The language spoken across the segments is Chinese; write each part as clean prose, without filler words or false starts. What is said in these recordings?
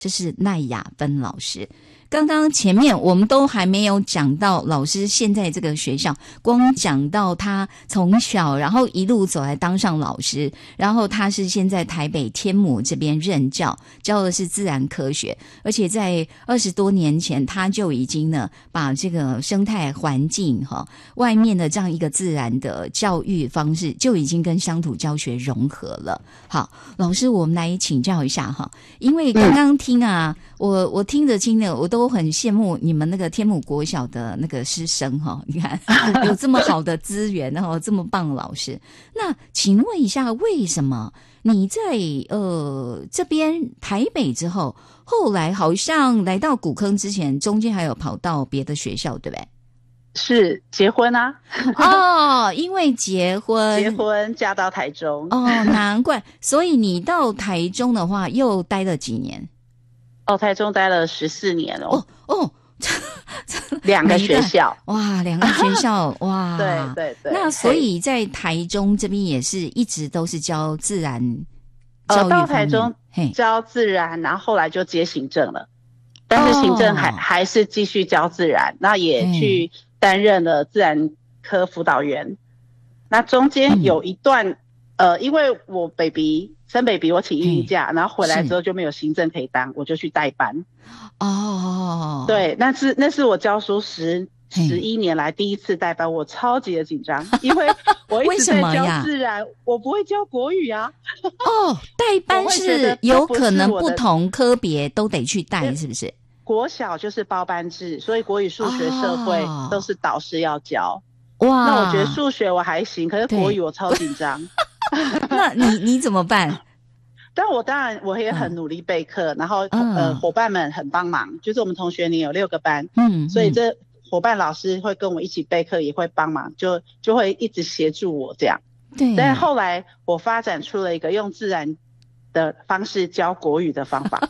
这是赖雅芬老师。刚刚前面我们都还没有讲到老师现在这个学校，光讲到他从小然后一路走来当上老师，然后他是现在台北天母这边任教，教的是自然科学，而且在20多年前他就已经呢把这个生态环境外面的这样一个自然的教育方式就已经跟乡土教学融合了。好，老师我们来请教一下因为刚刚听我听着听着我都很羡慕你们那个天母国小的那个师生你看有这么好的资源这么棒的老师。那请问一下，为什么你在这边台北之后，后来好像来到古坑之前，中间还有跑到别的学校，对不对？ 是结婚因为结婚嫁到台中难怪。所以你到台中的话又待了几年？ 台中待了14年 2 个学校哇，2个学校哇， 对。 那所以在台中这边也是一直都是教自然教育到台中教自然，然后后来就接行政了，但是行政还是继续教自然，那也去担任了自然科辅导员。那中间有一段因为我生 baby 我请孕假，然后回来之后就没有行政可以当，我就去代班。对，那是我教书11年来第一次代班，我超级的紧张，因为我一直在教自然，我不会教国语啊。 代班是有可能不同科别都得去带，是不是？ 国小就是包班制，所以国语、数学、社会都是导师要教。 哇， 那我觉得数学我还行，可是国语我超紧张。 那你怎么办？ 但当然我也很努力备课，然后伙伴们很帮忙，就是我们同学年有6个班，所以这伙伴老师会跟我一起备课，也会帮忙，就会一直协助我这样。 对。 但后来我发展出了一个用自然的方式教国语的方法。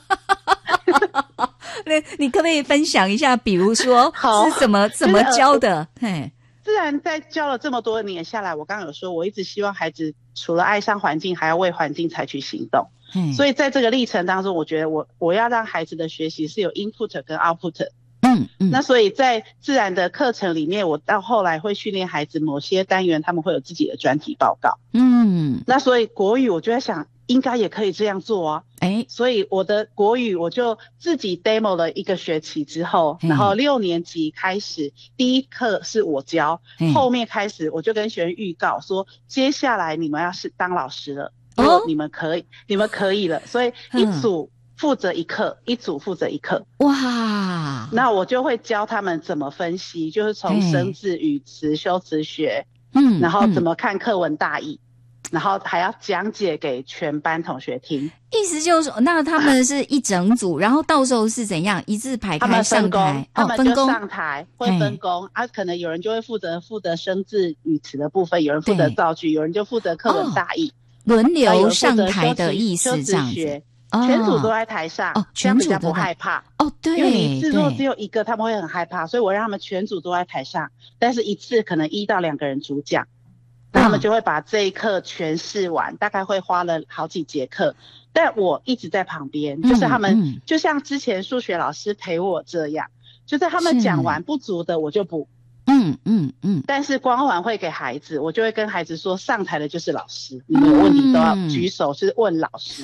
你可不可以分享一下，比如说是怎么教的？ 自然在教了这么多年下来，我刚刚有说我一直希望孩子除了爱上环境，还要为环境采取行动。所以在这个历程当中，我觉得我要让孩子的学习是有 input 跟 output。那所以在自然的课程里面，我到后来会训练孩子某些单元他们会有自己的专题报告。那所以国语我就在想应该也可以这样做所以我的国语我就自己 demo 了1个学期之后，然后6年级开始第一课是我教，后面开始我就跟学生预告说接下来你们要是当老师了，你们可以了，所以一组负责1课，一组负责1课。哇！那我就会教他们怎么分析，就是从生字、语词、修辞学，然后怎么看课文大意，然后还要讲解给全班同学听。 意思就是说，那他们是一整组，然后到时候是怎样一字排开上台？ 他们就上台会分工可能有人就会负责生字、语词的部分，有人负责造句，有人就负责课文大意， 轮流上台的意思这样子。 全组都在台上，这样比较不害怕。 对， 因为你制作只有1个，他们会很害怕，所以我让他们全组都在台上，但是一次可能1到2个人主讲，那他们就会把这一课全试完，大概会花了好几节课，但我一直在旁边，就是他们就像之前数学老师陪我这样，就是他们讲完不足的我就补。但是光环会给孩子，我就会跟孩子说上台的就是老师，你们有问题都要举手是问老师。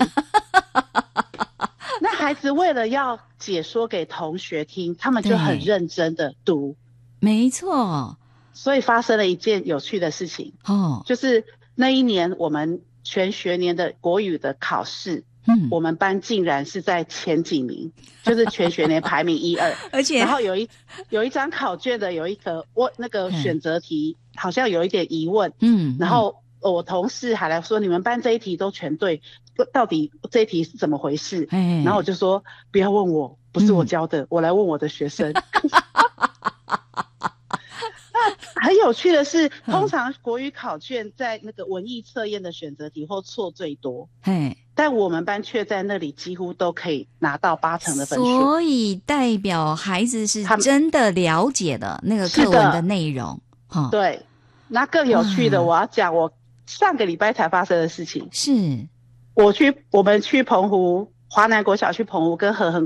那孩子为了要解说给同学听，他们就很认真的读。 没错。 所以发生了一件有趣的事情就是那一年我们全学年的国语的考试，我们班竟然是在前几名，就是全学年排名1、2，而且然后有一张考卷的有一个那个选择题好像有一点疑问，然后我同事还来说你们班这一题都全对，到底这一题是怎么回事？然后我就说不要问我，不是我教的，我来问我的学生。很有趣的是，通常国语考卷在那个文艺测验的选择题或错最多，但我们班却在那里几乎都可以拿到80%的分数， 所以代表孩子是真的了解了那个课文的内容。 对，那更有趣的，我要讲我上个礼拜才发生的事情。 是我们去澎湖华南国小去澎湖跟和衡